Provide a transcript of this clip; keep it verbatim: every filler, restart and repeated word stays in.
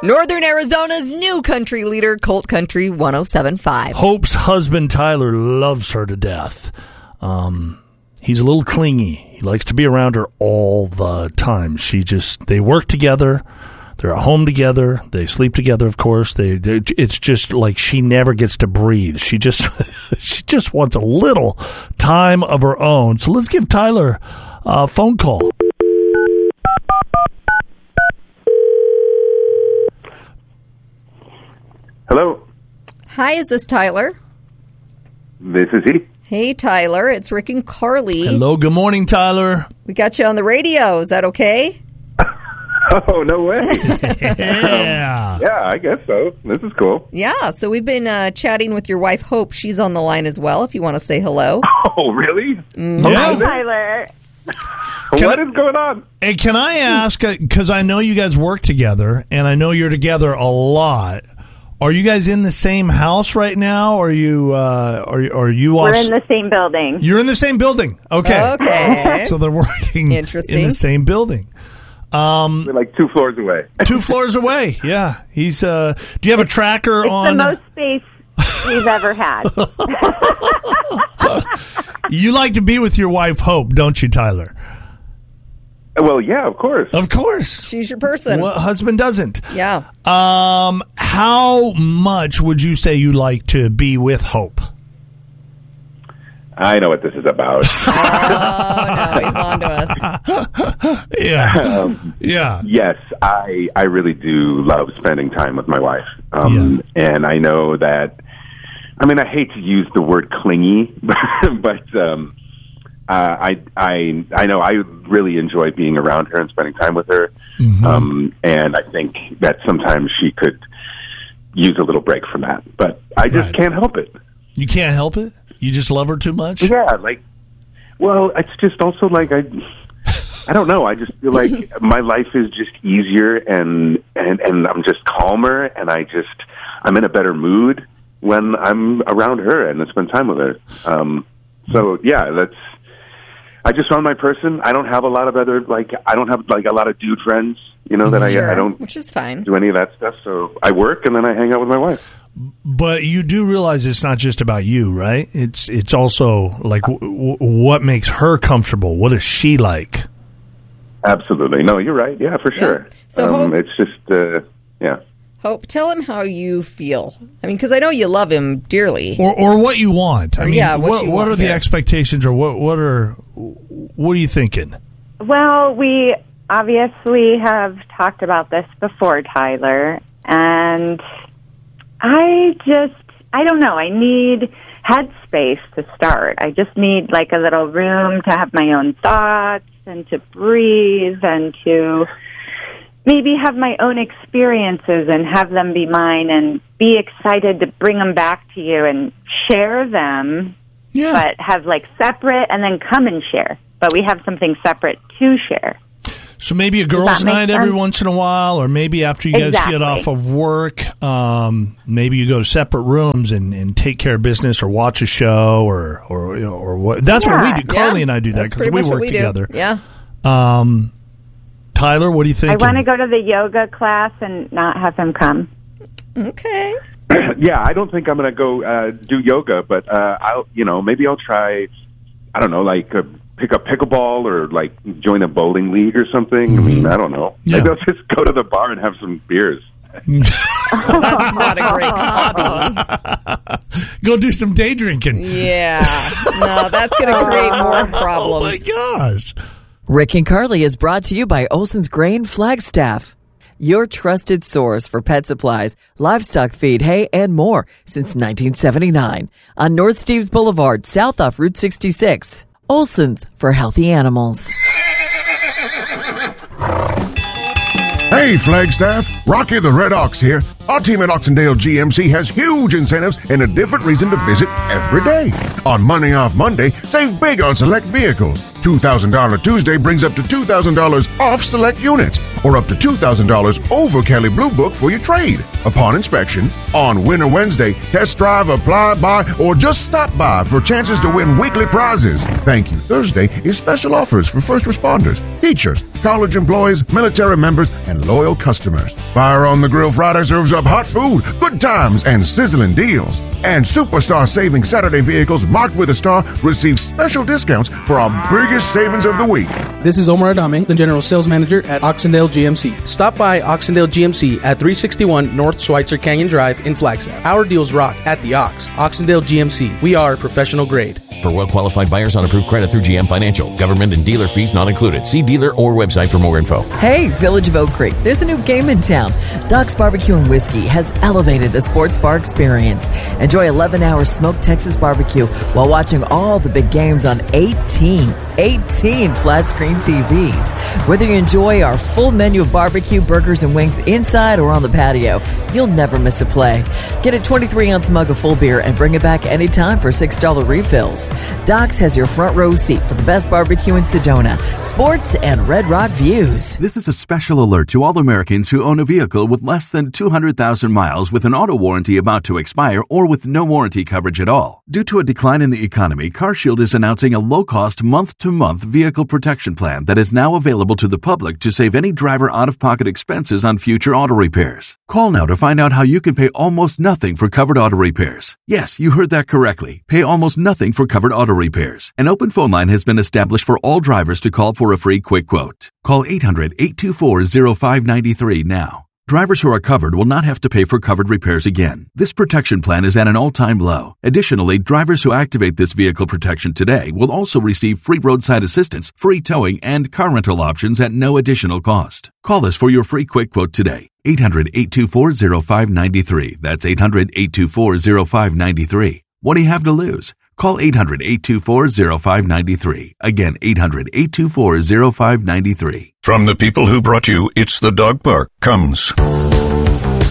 Northern Arizona's new country leader, Colt Country one oh seven point five. Hope's husband, Tyler, loves her to death. Um, he's a little clingy. He likes to be around her all the time. She just, they work together. They're at home together. They sleep together, of course. They, it's just like she never gets to breathe. She just, she just wants a little time of her own. So let's give Tyler a phone call. Hello. Hi, is this Tyler? This is he. Hey, Tyler. It's Rick and Carly. Hello. Good morning, Tyler. We got you on the radio. Is that okay? Oh, no way. Yeah. um, yeah, I guess so. This is cool. Yeah, so we've been uh, chatting with your wife, Hope. She's on the line as well, if you want to say hello. Oh, really? Mm-hmm. Yeah. Hi, Tyler. What is going on? Hey, can I ask, because I know you guys work together, and I know you're together a lot. Are you guys in the same house right now, or are you, uh, are, are you We're off? in the same building. You're in the same building. Okay. Okay. So they're working Interesting. in the same building. Um, We're like two floors away. two floors away. Yeah. He's, uh, do you have a tracker It's on? the most space we've ever had. You like to be with your wife, Hope, don't you, Tyler? Well, yeah, of course. Of course. She's your person. What husband doesn't? Yeah. Um, how much would you say you like to be with Hope? I know what this is about. Oh, no, he's on to us. Yeah. um, Yeah. yes, I I really do love spending time with my wife. Um, And I know that, I mean, I hate to use the word clingy, but um, uh, I, I, I know I really enjoy being around her and spending time with her. Mm-hmm. Um, and I think that sometimes she could use a little break from that. But I just Right. can't help it. You can't help it? You just love her too much? Yeah, like, well, it's just also like I, I don't know. I just feel like my life is just easier, and and and I'm just calmer, and I just I'm in a better mood when I'm around her and I spend time with her. Um, so yeah, that's. I just found my person. I don't have a lot of other like I don't have like a lot of dude friends, you know, that Sure, I I don't which is fine. do any of that stuff. So I work and then I hang out with my wife. But you do realize it's not just about you, right? It's it's also like w- w- what makes her comfortable. What is she like? Absolutely. No, you're right. Yeah, for sure. So um, Hope- it's just uh, yeah. Hope, tell him how you feel. I mean, because I know you love him dearly. Or or what you want. I Or, mean, yeah, what what, you what want, are the yeah. expectations, or what what are what are you thinking? Well, we obviously have talked about this before, Tyler, and I just, I don't know, I need headspace to start. I just need like a little room to have my own thoughts and to breathe and to maybe have my own experiences and have them be mine and be excited to bring them back to you and share them, Yeah. but have like separate and then come and share. But we have something separate to share. So maybe a that girls' make night every sense? once in a while, or maybe after you guys Exactly. get off of work, um, maybe you go to separate rooms and, and take care of business, or watch a show, or or you know, or what. That's what we Yeah. do. Carly Yeah, and I do that that's because pretty we much what work we do. together. Yeah. Um, Tyler, what do you think? I want to go to the yoga class and not have him come. Okay. Yeah, I don't think I'm going to go uh, do yoga, but uh, I'll, you know, maybe I'll try. I don't know, like uh, pick up pickleball or like join a bowling league or something. I mean, I don't know. Yeah. Maybe I'll just go to the bar and have some beers. That's not a great hobby. Go do some day drinking. Yeah. No, that's going to create more problems. Oh my gosh. Rick and Carly is brought to you by Olson's Grain Flagstaff, your trusted source for pet supplies, livestock feed, hay, and more since nineteen seventy-nine on North Steves Boulevard, south off Route sixty-six. Olson's for healthy animals. Hey, Flagstaff, Rocky the Red Ox here. Our team at Oxendale G M C has huge incentives and a different reason to visit every day. On Money Off Monday, save big on select vehicles. two thousand dollars Tuesday brings up to two thousand dollars off select units, or up to two thousand dollars over Kelly Blue Book for your trade. Upon inspection, on Winter Wednesday, test drive, apply, buy, or just stop by for chances to win weekly prizes. Thank You Thursday is special offers for first responders, teachers, college employees, military members, and loyal customers. Fire on the Grill Friday serves up hot food, good times, and sizzling deals. And Superstar Saving Saturday vehicles marked with a star receive special discounts for our biggest savings of the week. This is Omar Adame, the General Sales Manager at Oxendale G M C. Stop by Oxendale G M C at three sixty-one North Schweitzer Canyon Drive in Flagstaff. Our deals rock at the Ox. Oxendale G M C. We are professional grade. For well-qualified buyers on approved credit through G M Financial. Government and dealer fees not included. See dealer or website for more info. Hey, Village of Oak Creek, there's a new game in town. Doc's Barbecue and Whiskey has elevated the sports bar experience. Enjoy eleven-hour smoked Texas barbecue while watching all the big games on eighteen, eighteen flat-screen T Vs. Whether you enjoy our full menu of barbecue, burgers, and wings inside or on the patio, you'll never miss a play. Get a twenty-three ounce mug of full beer and bring it back anytime for six dollar refills. Doc's has your front row seat for the best barbecue in Sedona, sports, and Red Rock views. This is a special alert to all Americans who own a vehicle with less than two hundred thousand miles with an auto warranty about to expire or with no warranty coverage at all. Due to a decline in the economy, CarShield is announcing a low-cost month-to-month vehicle protection plan that is now available to the public to save any driver out-of-pocket expenses on future auto repairs. Call now to find out how you can pay almost nothing for covered auto repairs. Yes, you heard that correctly. Pay almost nothing for covered auto repairs. An open phone line has been established for all drivers to call for a free quick quote. Call eight hundred, eight two four, zero five nine three now. Drivers who are covered will not have to pay for covered repairs again. This protection plan is at an all-time low. Additionally, drivers who activate this vehicle protection today will also receive free roadside assistance, free towing, and car rental options at no additional cost. Call us for your free quick quote today. eight hundred, eight two four, zero five nine three. That's eight hundred, eight two four, zero five nine three. What do you have to lose? Call eight hundred, eight two four, zero five nine three. Again, eight hundred, eight two four, zero five nine three. From the people who brought you It's the Dog Park comes